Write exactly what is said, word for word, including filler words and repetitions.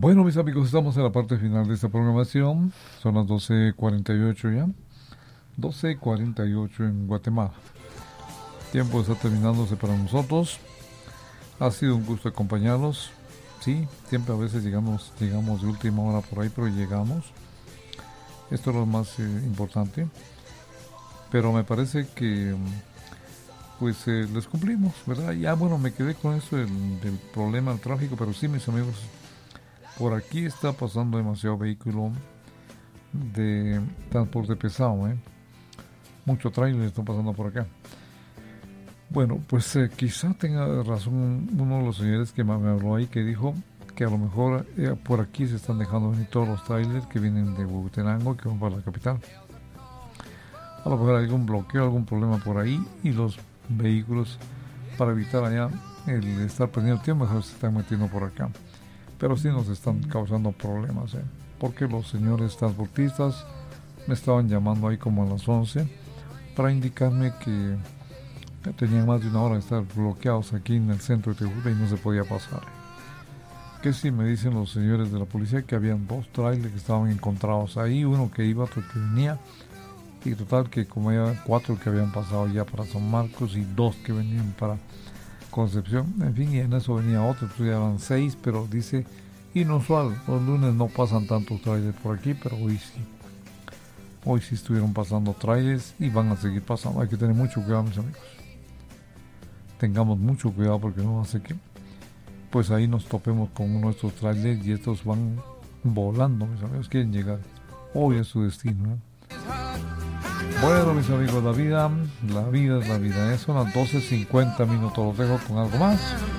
Bueno, mis amigos, estamos en la parte final de esta programación. Son las doce cuarenta y ocho ya. doce cuarenta y ocho en Guatemala. El tiempo está terminándose para nosotros. Ha sido un gusto acompañarlos. Sí, siempre a veces llegamos, llegamos de última hora por ahí, pero llegamos. Esto es lo más eh, importante. Pero me parece que pues eh, les cumplimos, ¿verdad? Ya bueno, me quedé con esto del, del problema del tráfico, pero sí, mis amigos, por aquí está pasando demasiado vehículo de transporte pesado, ¿eh? Mucho trailer está pasando por acá. Bueno, pues eh, quizá tenga razón uno de los señores que me, me habló ahí, que dijo que a lo mejor eh, por aquí se están dejando venir todos los trailers que vienen de Huehuetenango y que van para la capital. A lo mejor hay algún bloqueo, algún problema por ahí y los vehículos, para evitar allá el estar perdiendo tiempo, mejor se están metiendo por acá. Pero sí nos están causando problemas, ¿eh? Porque los señores transportistas me estaban llamando ahí como a las once para indicarme que tenían más de una hora de estar bloqueados aquí en el centro de Tehuta y no se podía pasar. Que sí me dicen los señores de la policía que habían dos trailers que estaban encontrados ahí, uno que iba, otro que venía, y total que como había cuatro que habían pasado ya para San Marcos y dos que venían para Concepción, en fin, y en eso venía otro, pues ya eran seis, pero dice inusual, los lunes no pasan tantos trailers por aquí, pero hoy sí. Hoy sí estuvieron pasando trailers y van a seguir pasando. Hay que tener mucho cuidado, mis amigos. Tengamos mucho cuidado porque no hace que pues ahí nos topemos con uno de estos trailers y estos van volando, mis amigos, quieren llegar hoy a su destino, ¿eh? Bueno, mis amigos, la vida, la vida es la vida, ¿eh? Son las doce cincuenta minutos, los dejo con algo más.